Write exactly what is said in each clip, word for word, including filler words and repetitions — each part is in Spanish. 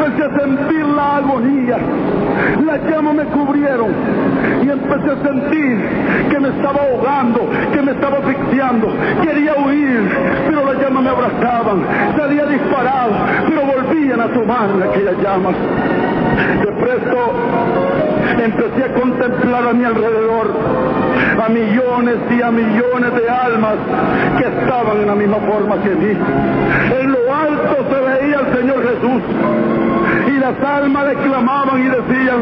empecé a sentir la agonía. Las llamas me cubrieron y empecé a sentir que me estaba ahogando, que me estaba asfixiando. Quería huir, pero las llamas me abrazaban. Salía disparado, pero volvían a tomarme aquellas llamas. De presto empecé a contemplar a mi alrededor a millones y a millones de almas que estaban en la misma forma que mí. En lo alto se veía al Señor Jesús y las almas le clamaban y decían: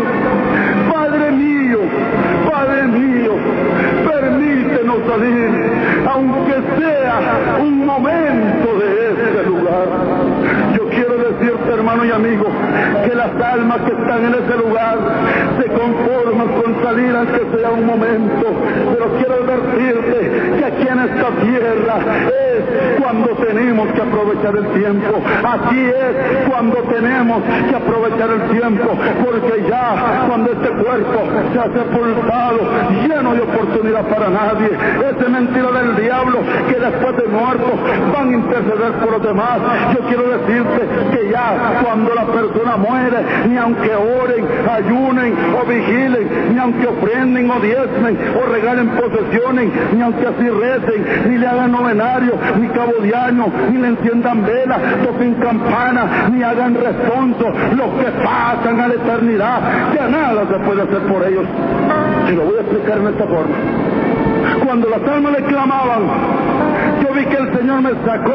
Padre mío, Padre mío, permítenos salir, aunque sea un momento de este lugar. Yo quiero decirte, hermano y amigo, que las almas que están en ese lugar se conforman con salir aunque sea un momento, pero quiero advertirte que aquí en esta tierra es cuando tenemos que aprovechar el tiempo. Aquí es cuando tenemos que aprovechar el tiempo, porque ya cuando este cuerpo se ha sepultado, lleno de oportunidad para nadie, es mentira del diablo que después de muertos van a interceder por los demás. Yo quiero decirte que ya cuando la persona muere, ni aunque oren, ayunen o vigilen, ni aunque ofrenden o diezmen o regalen posesiones, ni aunque así recen, ni le hagan novenario, ni cabo de año, ni le enciendan velas, toquen campana, ni hagan responso, los que pasan a la eternidad, ya nada se puede hacer por ellos. Y lo voy a explicar en esta forma. Cuando las almas le clamaban, yo vi que el Señor me sacó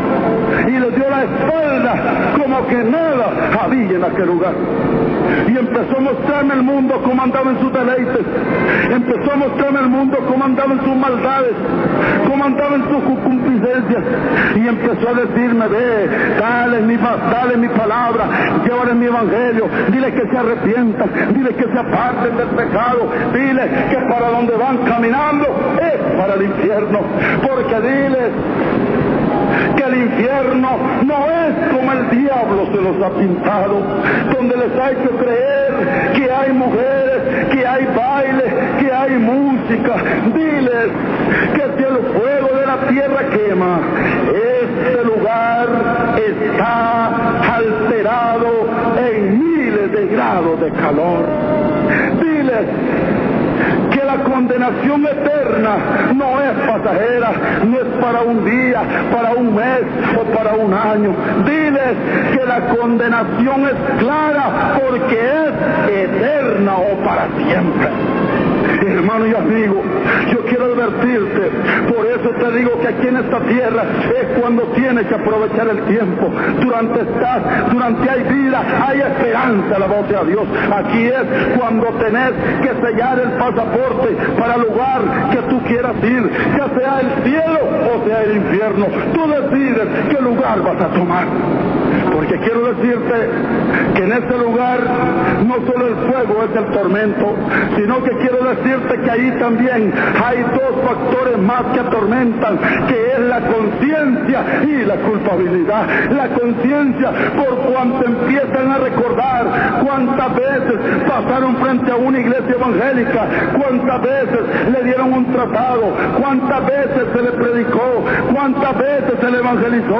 y le dio la espalda como que nada había en aquel lugar. Y empezó a mostrarme el mundo como andaba en sus deleites. Empezó a mostrarme el mundo como andaba en sus maldades, como andaba en sus concupiscencias. Y empezó a decirme: ve, dale mi, dale mi palabra, llévale mi evangelio, dile que se arrepientan, dile que se aparten del pecado, dile que para donde van caminando es para el infierno, porque diles que el infierno no es como el diablo se los ha pintado, donde les ha hecho creer que hay mujeres, que hay baile, que hay música. Diles que si el fuego de la tierra quema, este lugar está alterado en miles de grados de calor. Diles que la condenación eterna no es pasajera, no es para un día, para un mes o para un año. Diles que la condenación es clara porque es eterna o para siempre. Hermano y amigo, yo quiero advertirte, por eso te digo que aquí en esta tierra es cuando tienes que aprovechar el tiempo. Durante estás, durante hay vida, hay esperanza, alabado sea Dios. Aquí es cuando tenés que sellar el pasaporte para el lugar que tú quieras ir, ya sea el cielo o sea el infierno. Tú decides qué lugar vas a tomar. Porque quiero decirte que en este lugar no solo el fuego es el tormento, sino que quiero decirte que ahí también hay dos factores más que atormentan, que es la conciencia y la culpabilidad. La conciencia por cuanto empiezan a recordar cuántas veces pasaron frente a una iglesia evangélica, cuántas veces le dieron un tratado, cuántas veces se le predicó, cuántas veces se le evangelizó.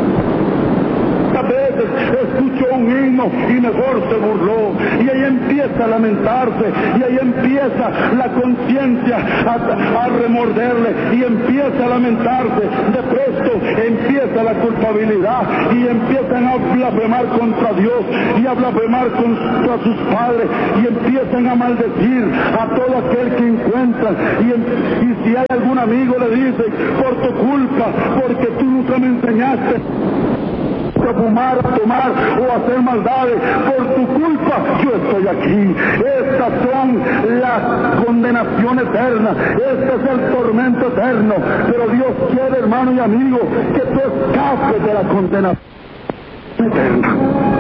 Veces escuchó un himno y mejor se burló, y ahí empieza a lamentarse, y ahí empieza la conciencia a, a remorderle, y empieza a lamentarse. De presto empieza la culpabilidad y empiezan a blasfemar contra Dios y a blasfemar contra sus padres, y empiezan a maldecir a todo aquel que encuentran. Y, y si hay algún amigo, le dice: por tu culpa, porque tú nunca me enseñaste a fumar, a tomar o a hacer maldades, por tu culpa yo estoy aquí. Estas son las condenaciones eternas, este es el tormento eterno. Pero Dios quiere, hermano y amigo, que tú escapes de la condenación eterna.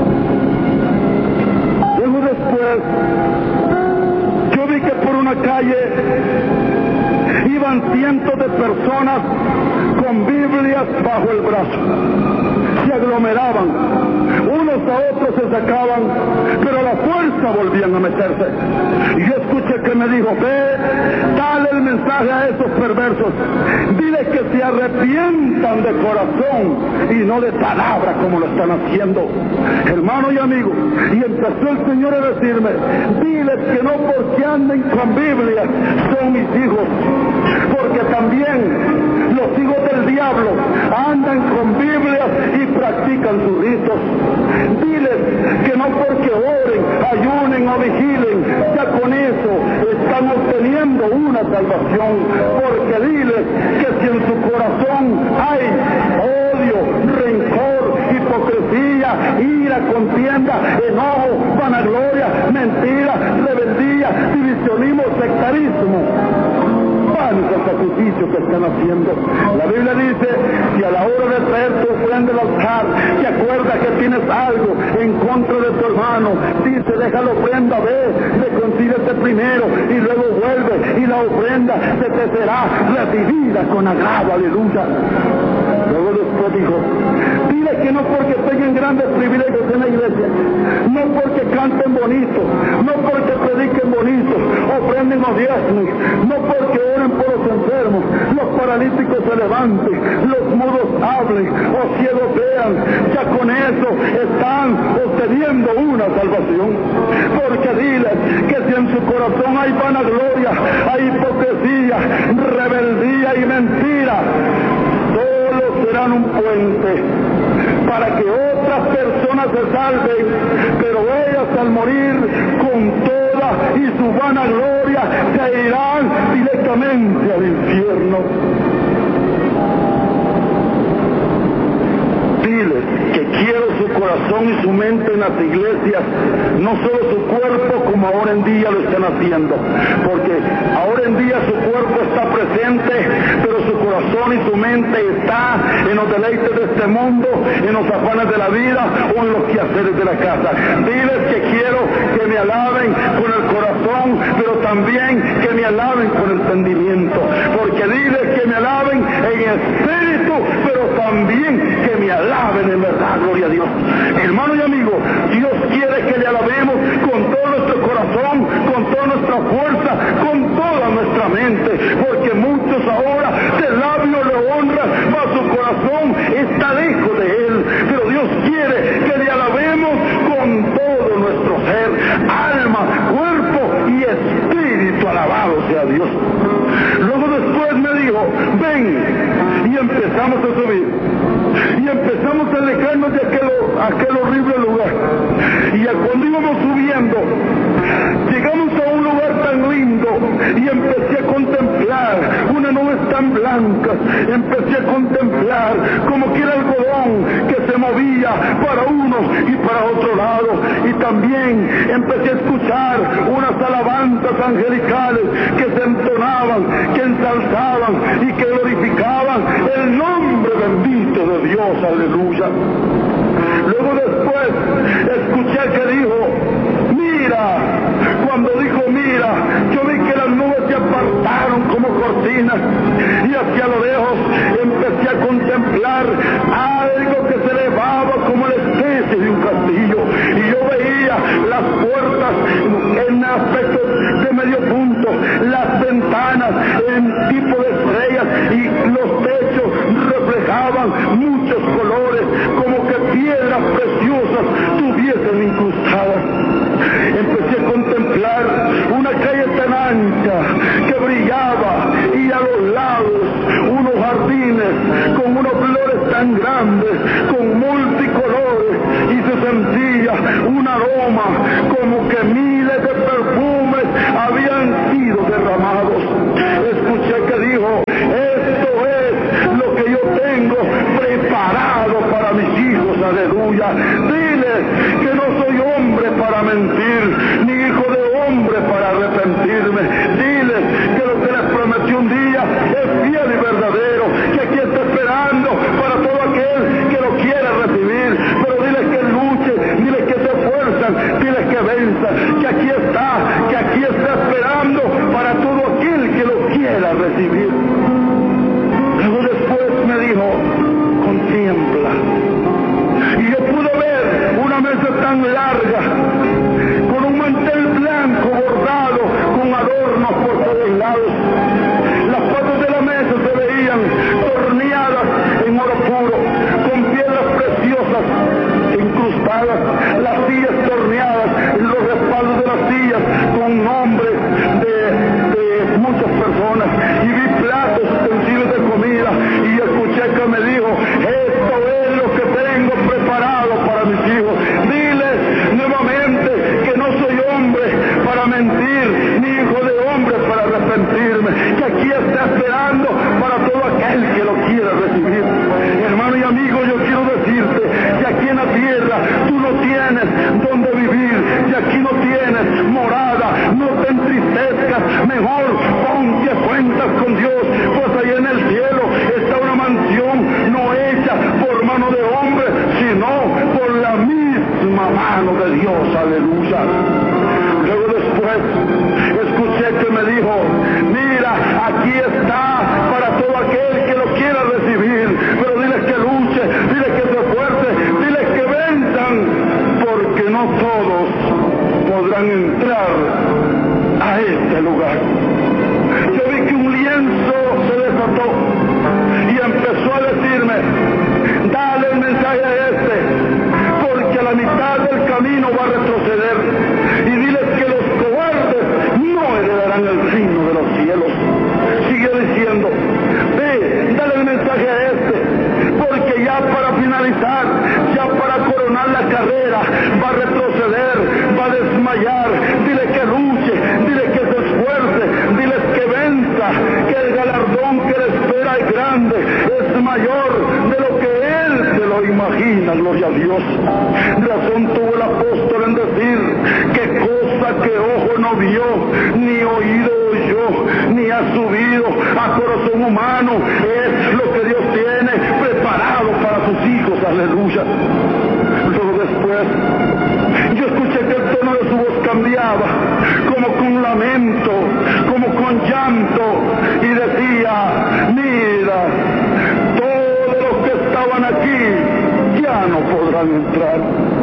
Luego después yo vi que por una calle iban cientos de personas con Biblias bajo el brazo. se aglomeraban, unos a otros se sacaban, pero a la fuerza volvían a meterse. Y yo escuché que me dijo: ve, dale el mensaje a esos perversos, dile que se arrepientan de corazón y no de palabra como lo están haciendo. Hermano y amigo, y empezó el Señor a decirme: diles que no porque anden con Biblia son mis hijos, porque también los hijos del diablo andan con Biblia y practican sus ritos. Diles que no porque oren, ayunen o vigilen, ya con eso están obteniendo una salvación, porque diles que si en su corazón hay odio, rencor, hipocresía, ira, contienda, enojo, vanagloria, mentira, rebeldía, divisionismo, sectarismo, el sacrificio que están haciendo. La Biblia dice: si a la hora de traer tu ofrenda al altar te acuerdas que tienes algo en contra de tu hermano, dice: deja la ofrenda, ve, reconcíliate primero y luego vuelve y la ofrenda se te será recibida con agrado. Aleluya. Luego después dijo: dile que no porque tengan grandes privilegios en la iglesia, no porque canten bonito, no porque prediquen bonito, ofrenden los diezmos, no porque oren por los enfermos, los paralíticos se levanten, los mudos hablen o ciegos vean, ya con eso están obteniendo una salvación. Porque diles que si en su corazón hay vanagloria, hay hipocresía, rebeldía y mentira, solo serán un puente para que otras personas se salven, pero ellas al morir con toda y su vanagloria se irán directamente al infierno. Diles que quiero su corazón y su mente en las iglesias, no solo su cuerpo como ahora en día lo están haciendo, porque ahora en día su cuerpo está presente, pero su corazón y su mente está en los deleites de este mundo, en los afanes de la vida o en los quehaceres de la casa. Diles que quiero que me alaben con el corazón, pero también que me alaben con el entendimiento, porque diles que me alaben en espíritu, pero también que me alaben en verdad. Gloria a Dios. Hermano y amigo, Dios quiere que le alabemos con todo nuestro corazón, con toda nuestra fuerza, con toda nuestra mente, porque muchos ahora de labio le honran, mas su corazón está lejos de Él. Pero Dios quiere que le alabemos con todo nuestro ser, alma, cuerpo y espíritu. Alabado sea Dios. Luego después me dijo: ven, y empezamos a subir. Y empezamos a alejarnos de aquel, aquel horrible lugar. Y cuando íbamos subiendo, llegamos a un lugar tan lindo y empecé a contemplar unas nubes tan blancas. Empecé a contemplar como que era algodón que se movía para uno y para otro lado. Y también empecé a escuchar unas alabanzas angelicales que se entonaban, que ensalzaban y que glorificaban el nombre bendito de Dios. Aleluya. Luego después escuché que dijo: mira. Cuando dijo mira, yo vi que las nubes se apartaron como cortinas y hacia lo lejos empecé a contemplar algo que se elevaba como la especie de un castillo, y yo veía las puertas en aspecto de medio punto, las ventanas en tipo de estrellas y los techos reflejaban muchos colores como que piedras preciosas tuviesen incrustadas. Empecé a contemplar una calle tan ancha que brillaba y a los lados unos jardines con unas flores tan grandes, con multicolores, y se sentía un aroma como que miles de perfumes habían sido derramados. Escuché que dijo: esto es lo que yo tengo preparado para mis hijos. Aleluya. Diles que no soy hombre para mentir, ni hijo de hombre para arrepentirme. Diles que lo que les prometí un día es fiel y verdadero, que aquí está esperando para todo aquel que lo quiera recibir. Pero diles que luchen, diles que se esfuerzan, diles que venzan, que aquí está, que aquí está esperando para todo aquel que lo quiera recibir. Luego después me dijo: contempla, tan larga, con un mantel blanco bordado, con adornos por todos lados. Las patas de la mesa se veían torneadas en oro puro, con piedras preciosas incrustadas, las sillas torneadas, los respaldos de las sillas con nombres de, de muchas personas, y vi platos, utensilios de comida, y escuché que me dijo: esto es lo que tengo preparado para mis hijos. Diles nuevamente que no soy hombre para mentir, ni hijo de hombre para arrepentirme, que aquí está esperando para todo aquel que lo quiera recibir. Hermano y amigo, yo quiero decirte que aquí en la tierra tú no tienes donde vivir, y aquí no tienes morada, no te entristezcas, mejor ponte a cuentas con Dios, pues ahí en el cielo está una mansión no hecha por mano de hombre, sino por la misma mano de Dios. Aleluya. Luego después escuché que me dijo: mira, aquí está para todo aquel que lo quiera recibir, pero diles que luche, diles que se esfuerce, diles que venzan, porque no todos podrán entrar a este lugar. Yo vi que un lienzo se desató y empezó a decirme: dale el mensaje a este, porque a la mitad del camino va a retroceder, y diles que los cobardes no heredarán el reino de los cielos. Siguió diciendo: ve, dale el mensaje a este, porque ya para finalizar, ya para coronar la carrera, va a retroceder, va a desmayar. Dile que luche, dile que se esfuerce, diles que venza, que el galardón que le espera es grande, es mayor de lo que él se lo imagina. Gloria a Dios. Razón tuvo el apóstol en decir: qué cosa que ojo no vio, ni oído oyó, ni ha subido a corazón humano, es lo que Dios tiene preparado para sus hijos. Aleluya. Luego después yo escuché que el tono de su voz cambiaba, como con lamento, como con llanto, y decía: mira, todos los que estaban aquí ya no podrán entrar.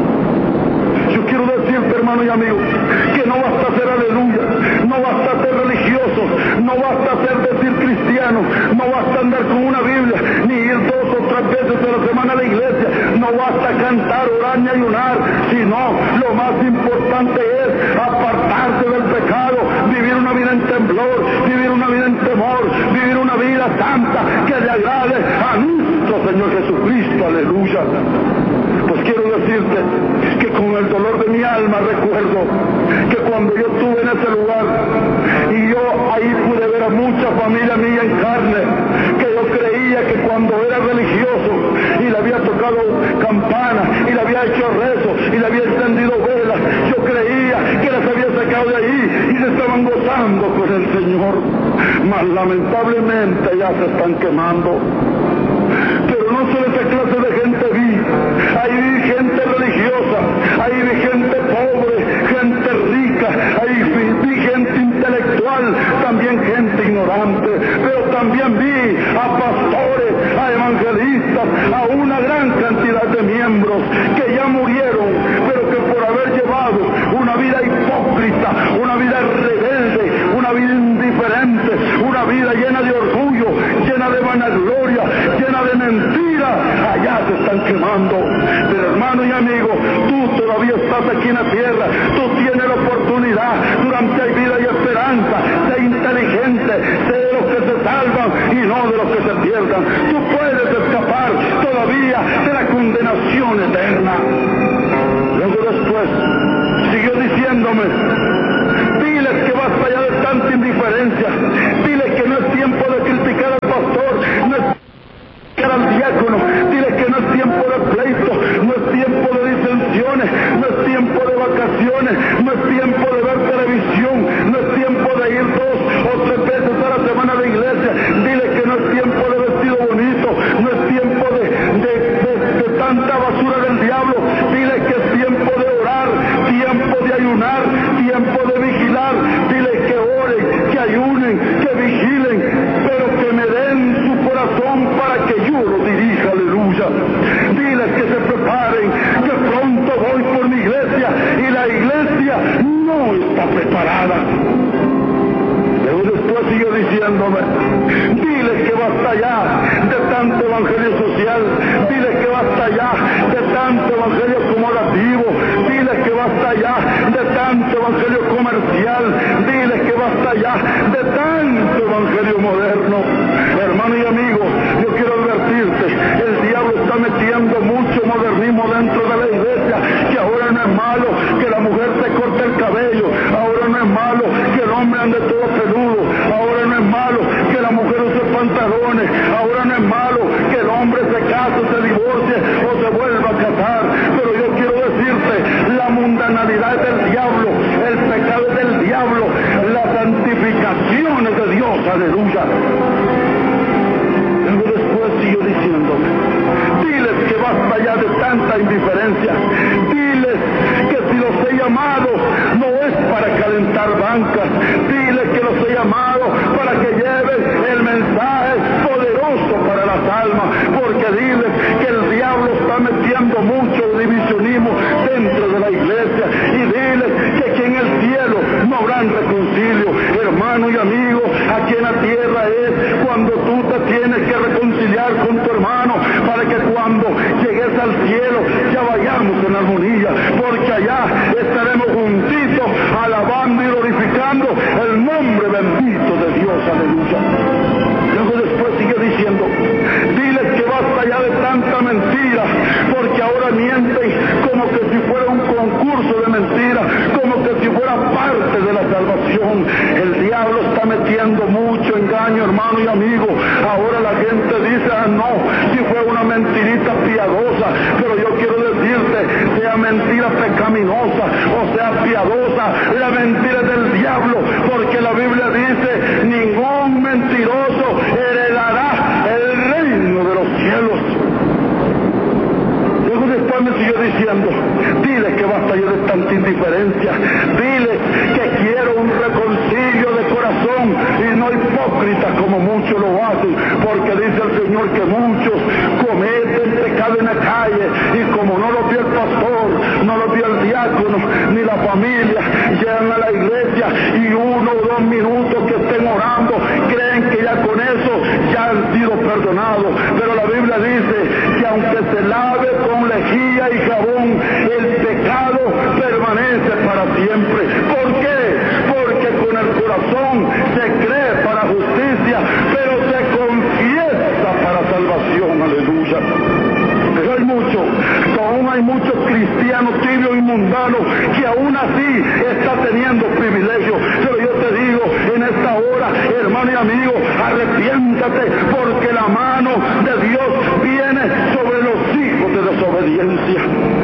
Yo quiero decirte, hermano y amigo, que no basta ser aleluya, no basta ser religioso, no basta ser decir cristiano, no basta andar con una Biblia, ni ir dos o tres veces a la semana a la iglesia, no basta cantar, orar ni ayunar, sino lo más importante es apartarse del pecado, vivir una vida en temblor, vivir una vida en temor, vivir una vida santa que le agrade a nuestro Señor Jesucristo. Aleluya. Pues quiero decirte que con el dolor de mi alma recuerdo que cuando yo estuve en ese lugar, y yo ahí pude ver a mucha familia mía en carne, que yo creía que cuando era religioso y le había tocado campana y le había hecho rezo y le había encendido velas, yo creía que las había sacado de ahí y se estaban gozando con el Señor. Mas lamentablemente ya se están quemando. Pero no solo esa clase de gente vi, ahí vi gente religiosa, ahí vi gente pobre, gente rica, ahí vi, vi gente intelectual, también gente ignorante, pero también vi a pastores, a evangelistas, a una gran cantidad de miembros que ya murieron, pero que por haber llevado una vida hipócrita, una vida rebelde, una vida indiferente, una vida llena de orgullo, llena de vanagloria, llena de mentira, allá se están quemando. Pero hermano y amigo, tú todavía estás aquí en la tierra, tú tienes la oportunidad, durante hay vida y esperanza, sé inteligente, sé de los que se salvan y no de los que se pierdan. Tú puedes escapar todavía de la condenación eterna. Luego después siguió diciéndome: diles que basta ya de tanta indiferencia, diles que no es tiempo de criticar al pastor, no es al diácono, diles que no es tiempo de pleito, no es tiempo de disensiones, no es tiempo de vacaciones, no es tiempo de ver televisión, no es tiempo de ir dos o tres veces a la semana a la iglesia, diles que no es tiempo de vestido bonito, no es tiempo de, de, de, de tanta basura del diablo, diles que es tiempo de orar, parada. Luego después siguió diciéndome, diles que basta ya de tanto evangelio social, diles que basta ya de tanto evangelio acomodativo, diles que basta ya de tanto evangelio comercial, diles que basta ya de tanto evangelio moderno. Hermano y amigo, yo quiero advertirte, el diablo está metiendo mucho modernismo dentro de la iglesia, que ahora no es malo que la mujer se corte el cabello, ahora no es malo que el hombre ande todo peludo, ahora no es malo que la mujer use pantalones, ahora no es malo que el hombre se case, se divorcie o se vuelva a casar. Pero yo quiero decirte, la mundanalidad es del diablo, el pecado es del diablo, la santificación es de Dios, aleluya. Luego después siguió diciéndome, diles que basta ya de tanta indiferencia, diles que si los he llamado no es para calentar bancas, diles que los he llamado para que lleven el mensaje poderoso para las almas, porque diles que el diablo está metiendo mucho divisionismo dentro de la iglesia, y diles que aquí en el cielo no habrá reconcilio. Hermano y amigo, aquí en la tierra es cuando tú te tienes que reconciliar con tu hermano, para que cuando llegues al cielo ya vayamos en armonía, porque allá estaremos juntitos alabando y glorificando el nombre bendito de Dios, aleluya. Luego después sigue diciendo, diles que basta ya de tanta mentira, porque ahora mienten como que si fuera un concurso de mentiras, como que si fuera parte de la salvación. El diablo está metiendo mucho engaño, hermano y amigo. Ahora la gente dice, ah no, si fue una mentirita piadosa, pero yo quiero decirte, sea mentira pecaminosa o sea piadosa, la mentira es del diablo, porque la Biblia dice, ningún mentiroso heredará el reino de los cielos. Luego después me siguió diciendo, dile que basta ya de tanta indiferencia, dile que quiero un reconcilio de corazón y no hipócrita como muchos lo hacen, porque dice el Señor que muchos cometen pecado en la calle, y como no lo vio el pastor, no lo vio el diácono ni la familia, llegan a la iglesia y uno o dos minutos que estén orando creen que ya con eso ya han sido perdonados. Pero la Biblia dice que aunque se lave con lejía y jabón, el pecado permanece para siempre. ¿Por qué? Porque con el corazón se cree para justicia, pero se confiesa para salvación, aleluya. Pero hay mucho, aún hay muchos cristianos tibios y mundanos que aún así está teniendo privilegios. Pero yo te digo en esta hora, hermano y amigo, arrepiéntate, porque la mano de Dios viene sobre los hijos de desobediencia.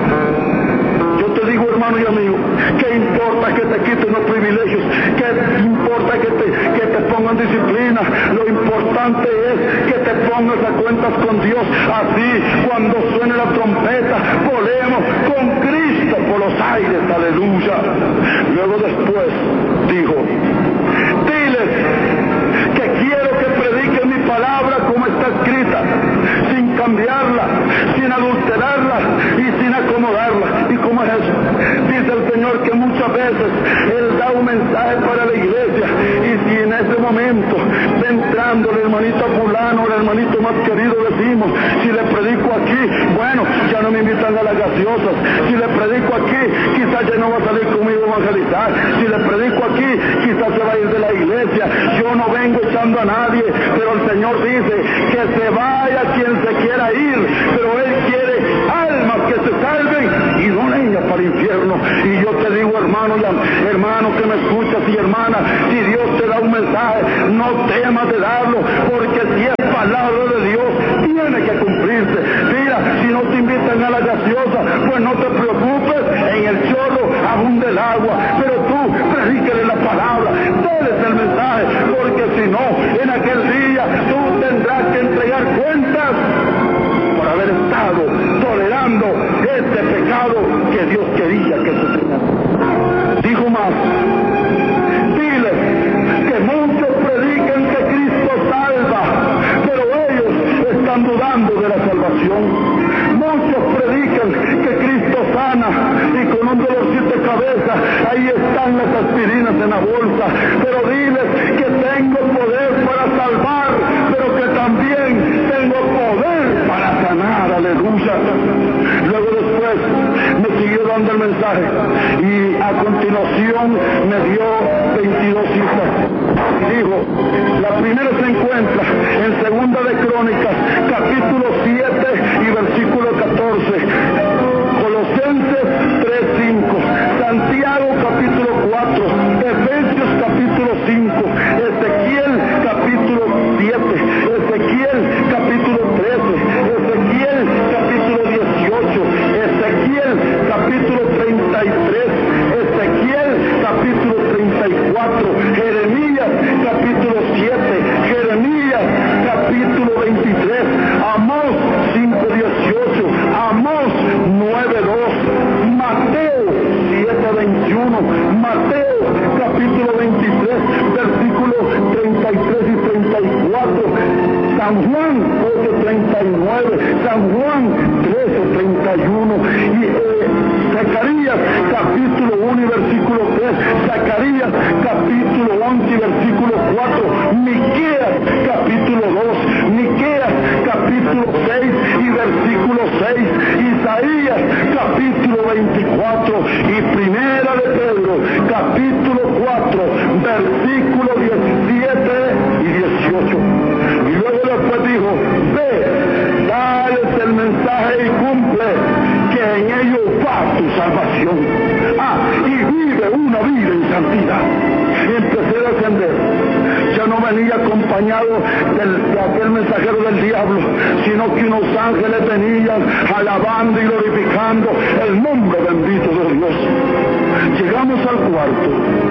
Yo te digo, hermano y amigo, ¿qué importa que te quiten los privilegios? ¿Qué importa que te, que te pongan disciplina? Lo importante es que te pongas a cuentas con Dios. Así, cuando suene la trompeta, volemos con Cristo por los aires, aleluya. Luego después dijo, diles que quiero que prediquen mi palabra como está escrita, sin cambiarla, sin adulterarla y sin acomodarla. ¿Y cómo es eso? Dice el Señor que muchas veces Él da un mensaje para la iglesia, y si en ese momento está entrando el hermanito fulano, el hermanito más querido, decimos, si le predico aquí, bueno, ya no me invitan a las gaseosas. Si le predico aquí, quizás ya no va a salir conmigo a evangelizar. Si le predico aquí, quizás se va a ir de la iglesia. Yo no vengo echando a nadie, pero el Señor dice que se vaya quien se quiera ir, pero Él quiere almas que se salven y no leña para el infierno. Y yo te digo, hermano, y hermano que me escuchas y hermana, si Dios te da un mensaje, no temas de darlo, porque si es palabra de Dios, tiene que cumplirse. Mira, si no te invitan a la gaseosa, pues no te preocupes, en el chorro abunda el agua, pero tú predícale la palabra, déles el mensaje, porque si no, en aquel día tú tendrás que entregar cuentas por haber estado tolerando este pecado que Dios quería que sucediera. Dijo más, dile que muchos predican que Cristo salva, pero ellos están dudando de la salvación. Muchos predican que Cristo sana, y con un cabeza, ahí están las aspirinas en la bolsa, pero diles que tengo poder para salvar, pero que también tengo poder para sanar, aleluya. Luego después me siguió dando el mensaje y a continuación me dio veintidós citas. Dijo, la primera se encuentra en Segunda de Crónicas, capítulo siete y versículo catorce, Colosenses tres cinco, Santiago capítulo cuatro, Efesios capítulo cinco, Ezequiel capítulo siete, Ezequiel capítulo trece, Ezequiel capítulo dieciocho, Ezequiel capítulo treinta y tres, Ezequiel capítulo treinta y cuatro, Jeremías capítulo siete, Jeremías capítulo veintitrés, Amós cinco dieciocho, Amós nueve dos, Mateo siete veintiuno, Mateo capítulo veintitrés, versículos treinta y tres y treinta y cuatro, San Juan ocho treinta y nueve, San Juan trece treinta y uno, y eh, Zacarías capítulo uno y versículo tres, Zacarías capítulo once y versículo cuatro, Miqueas capítulo dos, Miqueas capítulo seis y versículo seis, Isaías capítulo veinticuatro y Primera de Pedro capítulo cuatro, versículo diecisiete y dieciocho. Y luego después dijo, ve, dales el mensaje y cumple, que en ellos va tu salvación. Ah, y vive una vida en santidad. Y empecé a ascender. Ya no venía acompañado del, de aquel mensajero del diablo, sino que unos ángeles venían alabando y glorificando el nombre bendito de Dios. Llegamos al cuarto.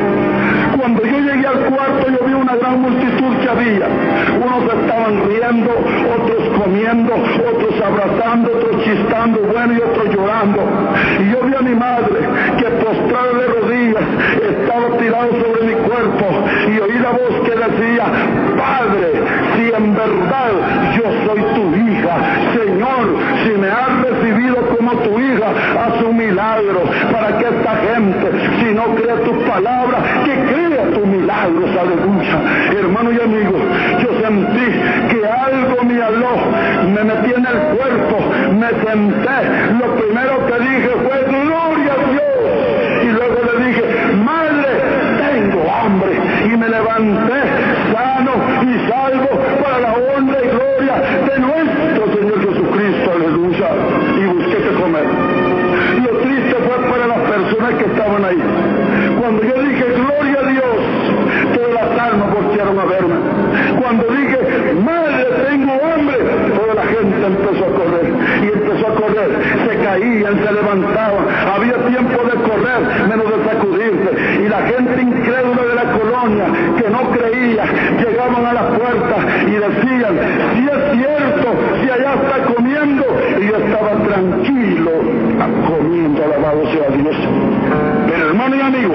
Cuando yo llegué al cuarto, yo vi una gran multitud que había. Unos estaban riendo, otros comiendo, otros abrazando, otros chistando, bueno, y otros llorando. Y yo vi a mi madre que postrada de rodillas estaba tirado sobre mi cuerpo, y oí la voz que decía, Padre, si en verdad yo soy tu hija, Señor, si me has recibido como tu hija, haz un milagro para que esta gente, si no cree tu palabra, que crea tus milagros, aleluya. Hermano y amigo, yo sentí que algo me habló, me metí en el cuerpo, me senté, lo primero que dije fue gloria a Dios, y luego le dije, madre, tengo hambre, y me levanté sano y salvo para la honra y gloria de nuestro Señor Jesucristo, aleluya, y busqué que comer. Lo triste fue para las personas que estaban ahí. Cuando yo dije gloria a Dios, todas las almas voltearon a verme. Cuando dije, madre, tengo hambre, toda la gente empezó a correr, y empezó a correr, se caían, se levantaban, había tiempo de correr, menos de sacudirse, y la gente incrédula de la colonia, que no creía, llegaban a la puerta y decían, si es cierto, si allá está comiendo, y yo estaba tranquilo, comiendo, alabado sea Dios. Pero hermano y amigo,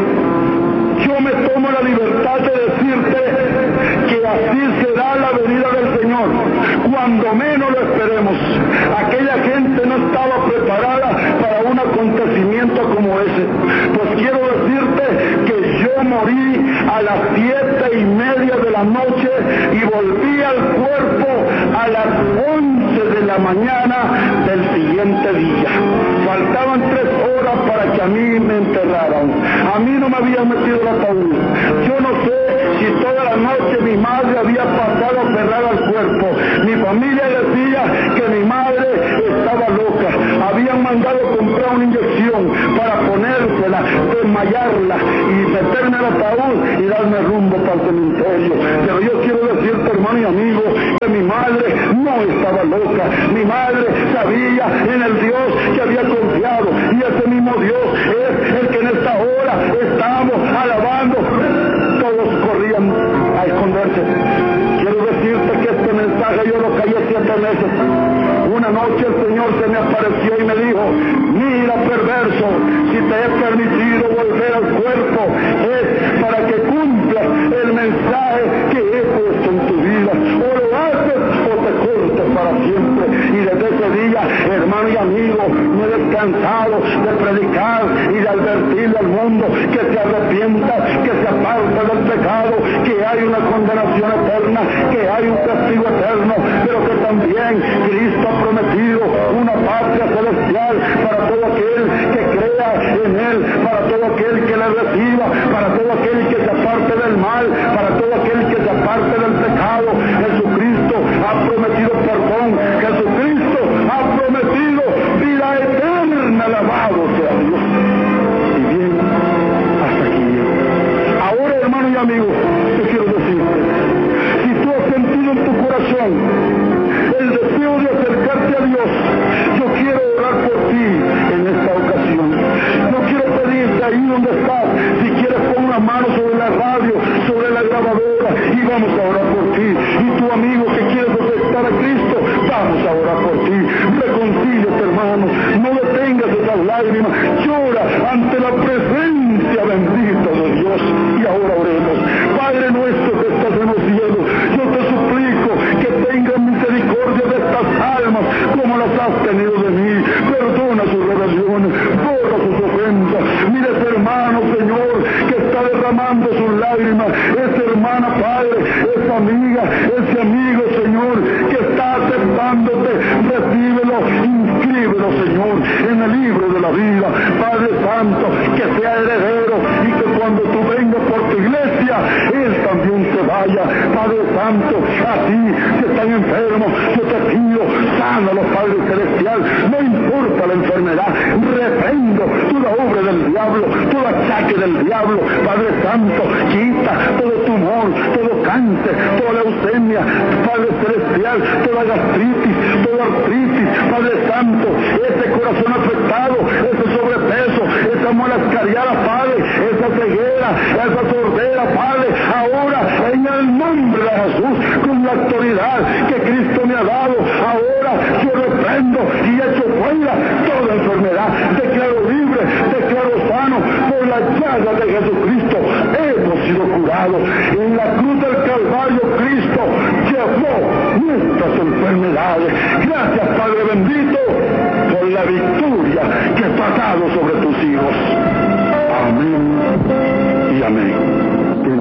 yo me tomo la libertad de decirte que así será la venida del Señor, cuando menos lo esperemos. Aquella gente no estaba preparada para un acontecimiento como ese. Pues quiero decirte que yo morí a las siete y media de la noche y volví al cuerpo a las once de la mañana del siguiente día. Faltaban tres horas para que a mí me enterraran. A mí no me habían metido el ataúd. Yo no sé si toda la noche mi madre había pasado cerrada al cuerpo. Mi familia decía que mi madre estaba loca. Habían mandado comprar una inyección para ponérsela, desmayarla y meterme al ataúd y darme rumbo para el cementerio. Pero yo quiero decirte, hermano y amigo, que mi madre no estaba loca. Mi madre sabía en el Dios que había confiado, y ese mismo Dios es el que en esta hora estamos alabando. Todos corrían a esconderse. Quiero decirte que este mensaje yo lo callé siete meses. Una noche el Señor se me apareció y me dijo, mira perverso, si te he permitido volver al cuerpo es para que cumplas el mensaje que he puesto en tu vida. O lo haces o te cortas para siempre. Y desde ese día, hermano y amigo, me he descansado de predicar y dile al mundo que se arrepienta, que se aparta del pecado, que hay una condenación eterna, que hay un castigo eterno, pero que también Cristo ha prometido una patria celestial para todo aquel que crea en Él, para todo aquel que le reciba, para todo aquel que se aparte del mal, para todo aquel que se aparte del pecado. Jesucristo ha prometido perdón, Jesucristo ha prometido vida eterna, alabado sea Dios. Y bien, hasta aquí. Ahora, hermano y amigo, te quiero decirte, si tú has sentido en tu corazón el deseo de acercarte a Dios, yo quiero orar por ti en esta ocasión. Yo quiero pedirte ahí donde estás, si quieres pon una mano sobre la radio, sobre la grabadora, y vamos a orar por ti. Y tu amigo que quieres aceptar a Cristo, vamos a orar por ti. Reconcíliate, hermano, no detengas esas lágrimas, llora ante la presencia bendita de Dios. Y ahora oremos. Padre nuestro que estás en los cielos, yo te suplico que tengas misericordia de estas almas como las has tenido de mí. Perdona sus rebeliones, borra sus ofensas. Mira ese hermano, Señor, que está derramando sus lágrimas, esa hermana, Padre, esa amiga, ese amigo, Señor, que está aceptándote. Recíbelo, inscríbelo, Señor, en el libro de la vida. Padre Santo, que sea heredero y que cuando tú vengas por tu iglesia, Él también se vaya. Padre Santo, a ti que están enfermos, yo te pido, sánalos, Padre Celestial, no importa la enfermedad, reprendo toda obra del diablo, todo ataque del diablo. Padre Santo, quita todo tumor, todo cáncer, toda leucemia, Padre Celestial, toda gastritis, toda artritis, Padre Santo, ese corazón afectado, ese sobrepeso, esa muela escariada, Padre, esa ceguera, esa sordera, Padre, ahora en el nombre de Jesús, con la autoridad que Cristo me ha dado, ahora yo reprendo y echo fuera toda enfermedad, declaro libre, declaro sano, por la llaga de Jesucristo hemos sido curados. En la cruz del Calvario Cristo llevó nuestras enfermedades. Gracias, Padre bendito, por la victoria que has dado sobre tus hijos. Amén y amén.